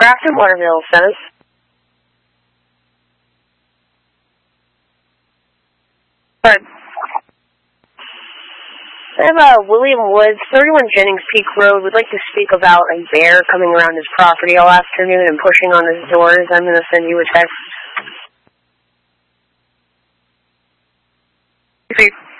Grafton Waterville says. But I have William Woods, 31 Jennings Peak Road. Would like to speak about a bear coming around his property all afternoon and pushing on his doors. I'm going to send you a text.